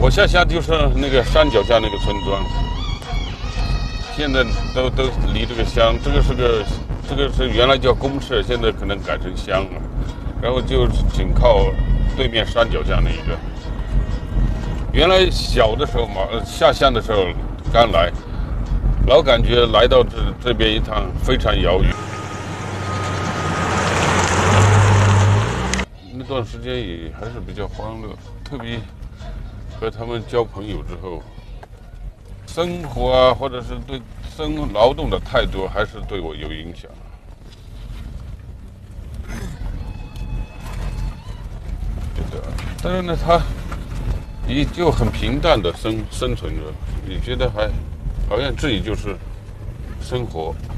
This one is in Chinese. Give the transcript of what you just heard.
我下辖就是那个山脚下那个村庄，现在都离这个乡，这个是原来叫公社，现在可能改成乡了，然后就紧靠对面山脚下那一个。原来小的时候嘛，下乡的时候刚来，老感觉来到这边一趟非常遥远。那段时间也还是比较欢乐，特别和他们交朋友之后，生活啊，或者是对劳动的态度，还是对我有影响。对的，但是呢，他也就很平淡的生存着，你觉得还好像自己就是生活。